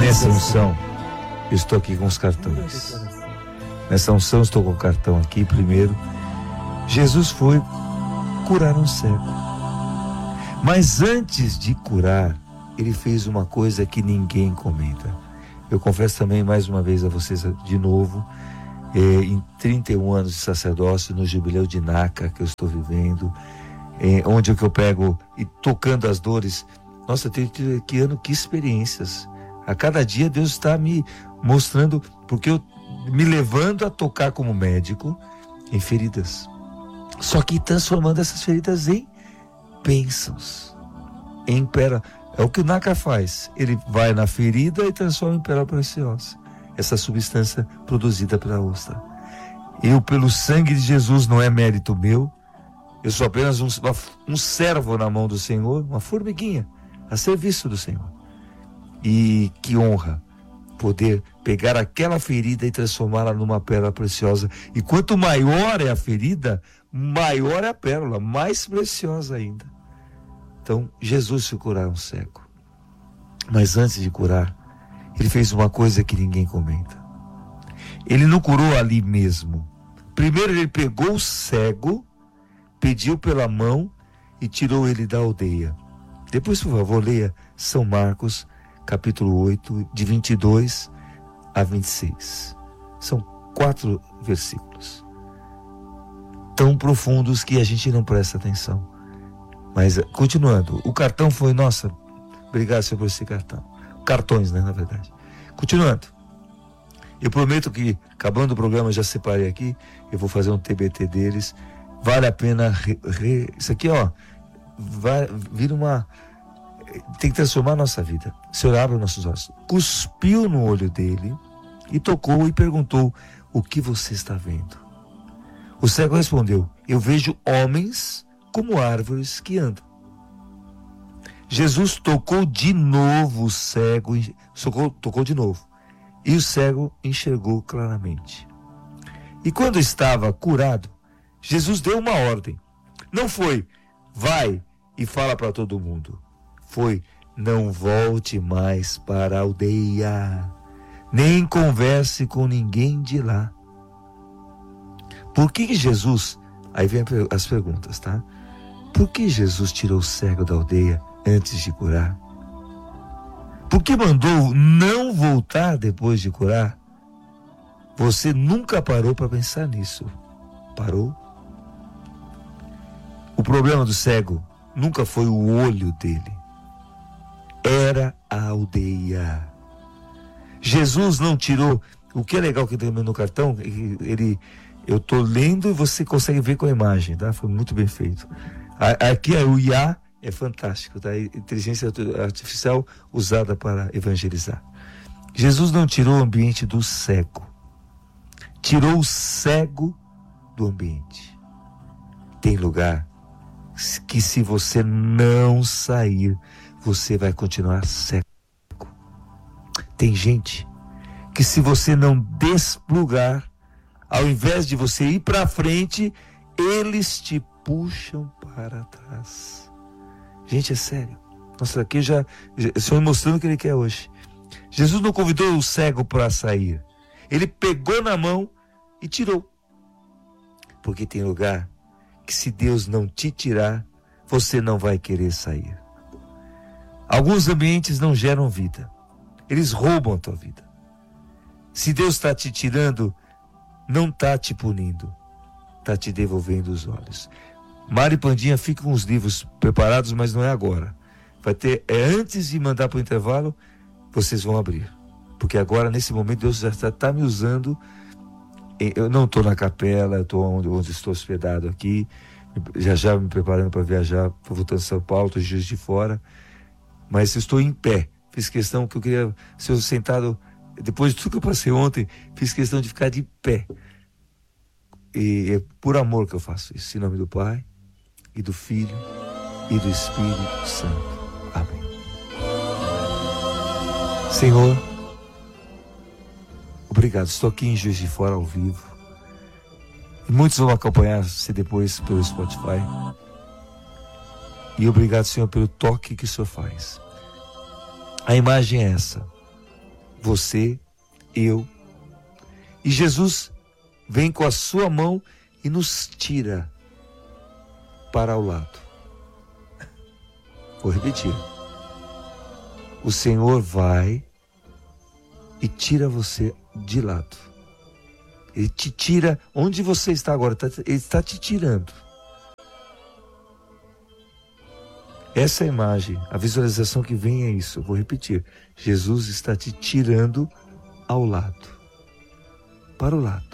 nessa unção, eu estou aqui com os cartões. Nessa unção, estou com o cartão aqui primeiro. Jesus foi curar um cego. Mas antes de curar, ele fez uma coisa que ninguém comenta. Eu confesso também mais uma vez a vocês de novo, em 31 anos de sacerdócio, no jubileu de Naca que eu estou vivendo, onde eu pego e tocando as dores. Nossa, que ano, que experiências. A cada dia Deus está me mostrando, porque eu me levando a tocar como médico em feridas. Só que transformando essas feridas em bênçãos, em pérola. É o que o Naca faz. Ele vai na ferida e transforma em pérola preciosa. Essa substância produzida pela ostra. Eu, pelo sangue de Jesus, não é mérito meu. Eu sou apenas um servo na mão do Senhor, uma formiguinha a serviço do Senhor. E que honra poder pegar aquela ferida e transformá-la numa pérola preciosa. E quanto maior é a ferida, maior é a pérola, mais preciosa ainda. Então, Jesus foi curar um cego. Mas antes de curar, ele fez uma coisa que ninguém comenta. Ele não curou ali mesmo. Primeiro ele pegou o cego, pediu pela mão e tirou ele da aldeia. Depois, por favor, leia São Marcos, capítulo 8, de 22 a 26. São 4 versículos. Tão profundos que a gente não presta atenção. Mas, continuando, o cartão foi, nossa, obrigado, Senhor, por esse cartão. Cartões, né, na verdade. Continuando. Eu prometo que, acabando o programa, eu já separei aqui, eu vou fazer um TBT deles. Vale a pena, isso aqui, ó, vira uma... Tem que transformar a nossa vida. O Senhor abre os nossos olhos. Cuspiu no olho dele e tocou e perguntou: o que você está vendo? O cego respondeu: eu vejo homens como árvores que andam. Jesus tocou de novo o cego, tocou de novo, e o cego enxergou claramente. E quando estava curado, Jesus deu uma ordem. Não foi, vai e fala para todo mundo. Foi, não volte mais para a aldeia, nem converse com ninguém de lá. Por que Jesus, aí vem as perguntas, tá? Por que Jesus tirou o cego da aldeia antes de curar? Por que mandou não voltar depois de curar? Você nunca parou para pensar nisso? Parou? O problema do cego nunca foi o olho dele. Era a aldeia. Jesus não tirou. O que é legal que tem no cartão, eu estou lendo e você consegue ver com a imagem, tá? Foi muito bem feito. Aqui o IA é fantástico, tá? Inteligência artificial usada para evangelizar. Jesus não tirou o ambiente do cego. Tirou o cego do ambiente. Tem lugar que, se você não sair, você vai continuar cego. Tem gente que, se você não desplugar, ao invés de você ir para frente, eles te puxam para trás. Gente, é sério. Nossa, aqui já o Senhor mostrando o que Ele quer hoje. Jesus não convidou o cego para sair. Ele pegou na mão e tirou. Porque tem lugar que, se Deus não te tirar, você não vai querer sair. Alguns ambientes não geram vida. Eles roubam a tua vida. Se Deus está te tirando, não está te punindo, está te devolvendo os olhos. Mari Pandinha, fica com os livros preparados, mas não é agora. Vai ter, antes de mandar para o intervalo, vocês vão abrir. Porque agora, nesse momento, Deus já está me usando. Eu não estou na capela, eu estou onde estou hospedado aqui, já me preparando para viajar, voltando a São Paulo, estou Juiz de Fora, mas eu estou em pé. Fiz questão que eu queria ser sentado, depois de tudo que eu passei ontem, fiz questão de ficar de pé. E é por amor que eu faço isso, em nome do Pai, e do Filho, e do Espírito Santo. Amém. Senhor, obrigado. Estou aqui em Juiz de Fora ao vivo. E muitos vão acompanhar você depois pelo Spotify. E obrigado, Senhor, pelo toque que o Senhor faz. A imagem é essa. você, eu. E Jesus vem com a sua mão e nos tira para o lado. Vou repetir. O Senhor vai e tira você de lado. Ele te tira onde você está agora. Ele está te tirando. Essa imagem, a visualização que vem é isso. Eu vou repetir. Jesus está te tirando ao lado. Para o lado.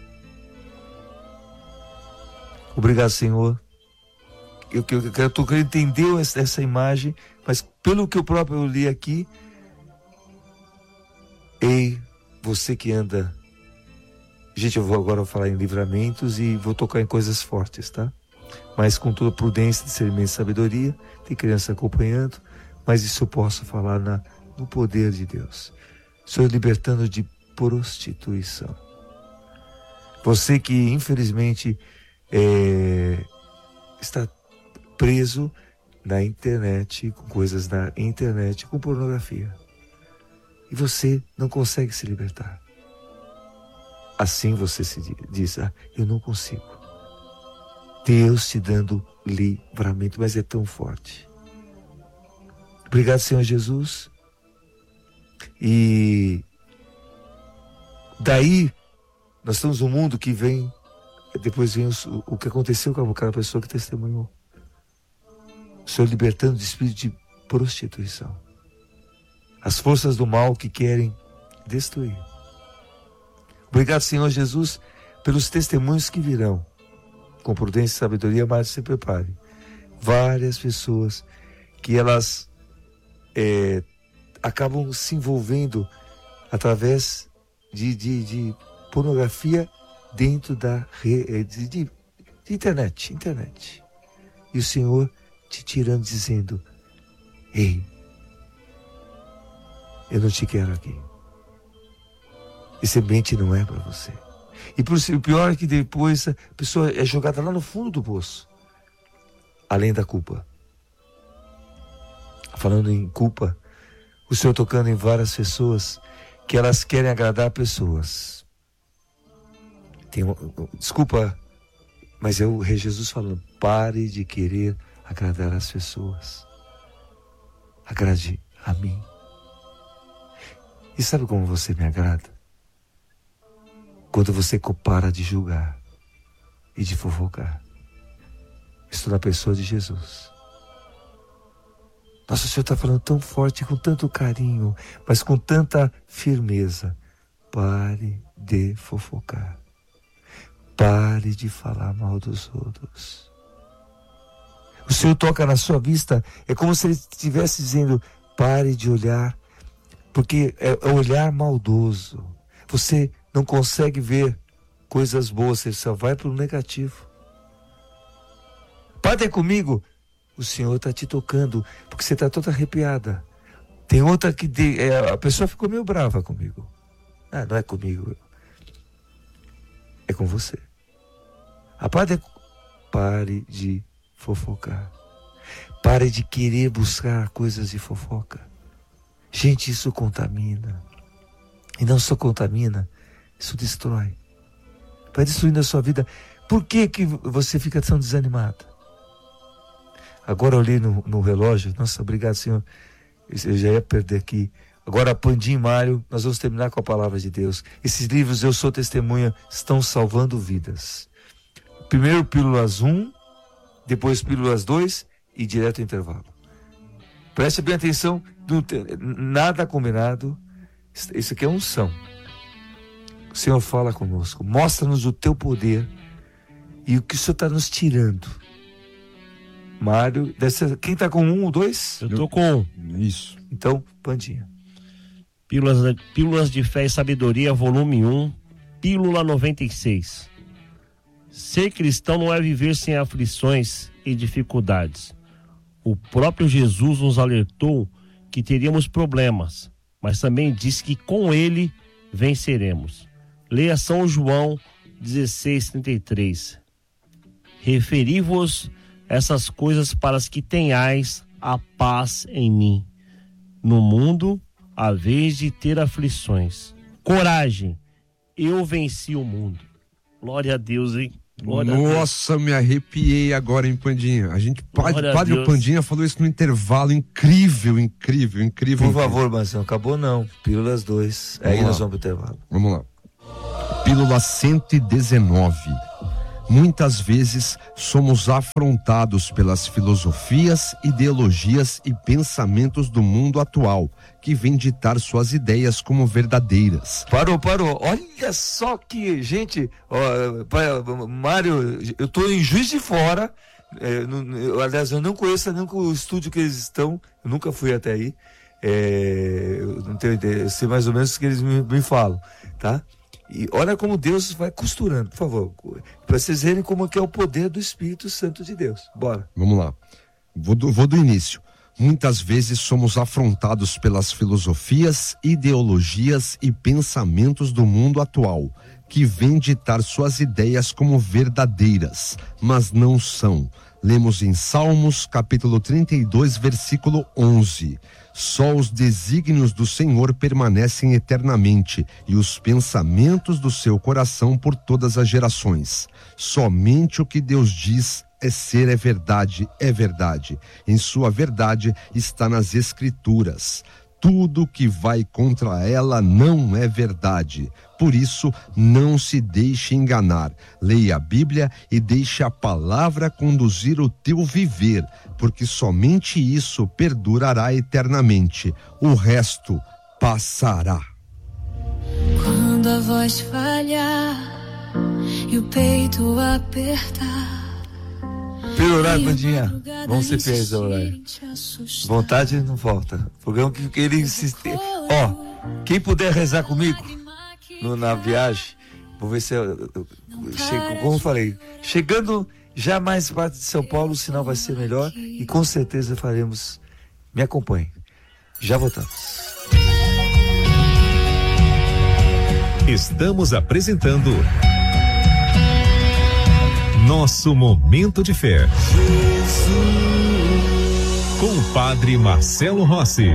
Obrigado, Senhor. Eu estou querendo entender essa imagem, mas pelo que eu próprio li aqui, ei, você que anda... Gente, eu vou agora falar em livramentos e vou tocar em coisas fortes, tá? Mas com toda prudência, discernimento e sabedoria, tem criança acompanhando, mas isso eu posso falar no poder de Deus. Senhor, libertando de prostituição. Você que, infelizmente, está preso na internet, com coisas na internet, com pornografia. E você não consegue se libertar. Assim você se diz, eu não consigo. Deus te dando livramento, mas é tão forte. Obrigado, Senhor Jesus. E daí, nós estamos num mundo que vem, depois vem o que aconteceu com aquela pessoa que testemunhou. O Senhor libertando de espírito de prostituição. As forças do mal que querem destruir. Obrigado, Senhor Jesus, pelos testemunhos que virão. Com prudência e sabedoria, mas se prepare. Várias pessoas que elas acabam se envolvendo através de pornografia dentro da de internet. E o Senhor te tirando, dizendo, ei, eu não te quero aqui. Esse ambiente não é para você. E o pior é que depois a pessoa é jogada lá no fundo do poço. Além da culpa. Falando em culpa, o Senhor tocando em várias pessoas que elas querem agradar pessoas. Desculpa, mas é o Rei Jesus falando, pare de querer agradar as pessoas. Agrade a mim. E sabe como você me agrada? Quando você para de julgar e de fofocar. Estou na pessoa de Jesus. Nossa, o Senhor está falando tão forte, com tanto carinho, mas com tanta firmeza. Pare de fofocar. Pare de falar mal dos outros. O Senhor toca na sua vista, é como se Ele estivesse dizendo, pare de olhar, porque é olhar maldoso. Você não consegue ver coisas boas, você só vai para o negativo. Pare comigo. O Senhor está te tocando, porque você está toda arrepiada. Tem outra que a pessoa ficou meio brava comigo. Não é comigo. É com você. Pare de fofocar. Pare de querer buscar coisas de fofoca. Gente, isso contamina. E não só contamina, isso destrói. Vai destruindo a sua vida. Por que você fica tão desanimado? Agora eu olhei no relógio. Nossa, obrigado, Senhor. Eu já ia perder aqui. Agora, Pandim e Mário, nós vamos terminar com a palavra de Deus. Esses livros, Eu Sou Testemunha, estão salvando vidas. Primeiro Pílulas 1, depois Pílulas 2 e direto ao intervalo. Preste bem atenção, nada combinado. Isso aqui é unção. O Senhor fala conosco, mostra-nos o teu poder e o que o Senhor está nos tirando. Mário, quem está com 1 ou 2? Eu estou com 1. Isso. Então, Pandinha. Pílulas de Fé e Sabedoria, volume 1, Pílula 96. Ser cristão não é viver sem aflições e dificuldades. O próprio Jesus nos alertou que teríamos problemas, mas também disse que com ele venceremos. Leia São João 16:33. Referi-vos essas coisas para que tenhais a paz em mim. No mundo a vez de ter aflições. Coragem, eu venci o mundo. Glória a Deus, hein? Glória Nossa, me arrepiei agora, hein, Pandinha? A gente, Padre Pandinha falou isso no intervalo, incrível. Por favor, Marcelo, acabou não. Pílulas 2, aí nós vamos pro intervalo. Vamos lá. Pílula 119. Muitas vezes somos afrontados pelas filosofias, ideologias e pensamentos do mundo atual, que vem ditar suas ideias como verdadeiras. Parou. Olha só que, gente, Mário, eu tô em Juiz de Fora, aliás, eu não conheço nem o estúdio que eles estão, eu nunca fui até aí, eu não tenho ideia, eu sei mais ou menos o que eles me falam, tá? E olha como Deus vai costurando, por favor, para vocês verem como que é o poder do Espírito Santo de Deus. Bora. Vamos lá. Vou do início. Muitas vezes somos afrontados pelas filosofias, ideologias e pensamentos do mundo atual, que vêm ditar suas ideias como verdadeiras, mas não são. Lemos em Salmos, capítulo 32, versículo 11. Só os desígnios do Senhor permanecem eternamente, e os pensamentos do seu coração por todas as gerações. Somente o que Deus diz é verdade, é verdade. Em sua verdade está nas Escrituras. Tudo que vai contra ela não é verdade. Por isso, não se deixe enganar. Leia a Bíblia e deixe a palavra conduzir o teu viver, porque somente isso perdurará eternamente. O resto passará. Quando a voz falhar e o peito apertar, Pelo horário, Pandinha, vamos ser fiéis ao horário. Vontade não falta. Programa que ele insiste. Quem puder rezar comigo na viagem, vou ver se eu chego, como eu falei, chegando já mais parte de São Paulo, o sinal vai ser melhor e com certeza faremos. Me acompanhe. Já voltamos. Estamos apresentando Nosso Momento de Fé, com o Padre Marcelo Rossi.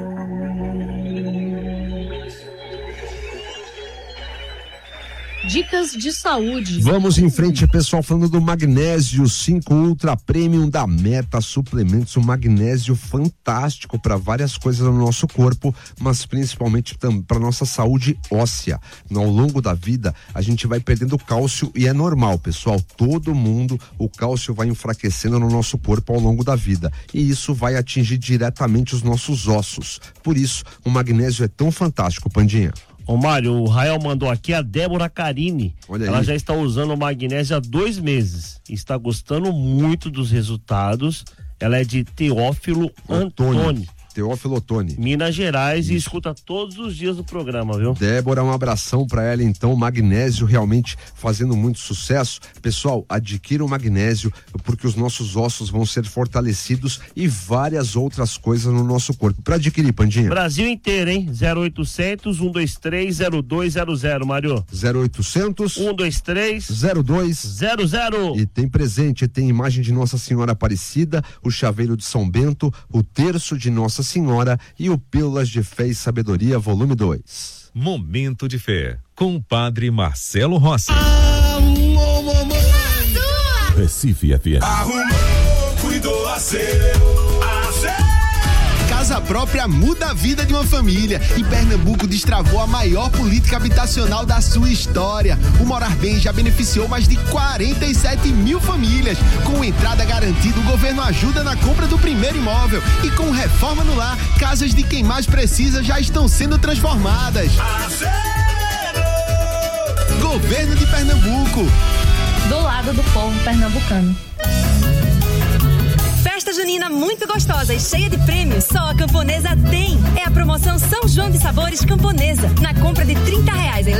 Dicas de saúde. Vamos em frente, pessoal, falando do magnésio 5 Ultra Premium da Meta Suplementos. Um magnésio fantástico para várias coisas no nosso corpo, mas principalmente para nossa saúde óssea. Ao longo da vida, a gente vai perdendo cálcio e é normal, pessoal. Todo mundo, o cálcio vai enfraquecendo no nosso corpo ao longo da vida. E isso vai atingir diretamente os nossos ossos. Por isso, o magnésio é tão fantástico, Pandinha. Ô Mário, o Rael mandou aqui a Débora Carini. Olha ela aí. já está usando o magnésio há 2 meses. Está gostando muito dos resultados. Ela é de Teófilo Otoni. Teófilo Otoni, Minas Gerais, e escuta todos os dias do programa, viu? Débora, um abração para ela então. Magnésio realmente fazendo muito sucesso. Pessoal, adquira o magnésio porque os nossos ossos vão ser fortalecidos e várias outras coisas no nosso corpo. Para adquirir, Pandinha? Brasil inteiro, hein? 0800 123 0200, Mário. 0800 123 0200. E tem presente, tem imagem de Nossa Senhora Aparecida, o chaveiro de São Bento, o terço de Nossa Senhora e o Pílulas de Fé e Sabedoria, volume 2. Momento de Fé, com o Padre Marcelo Rossi. Alô, mamãe! Recife FM. Arrumou, cuidou, acerou. Casa própria muda a vida de uma família e Pernambuco destravou a maior política habitacional da sua história. O Morar Bem já beneficiou mais de 47 mil famílias. Com entrada garantida, o governo ajuda na compra do primeiro imóvel. E com reforma no lar, casas de quem mais precisa já estão sendo transformadas. Governo de Pernambuco. Do lado do povo pernambucano. Festa junina muito gostosa e cheia de prêmios, só a Camponesa tem. É a promoção São João de Sabores Camponesa. Na compra de R$30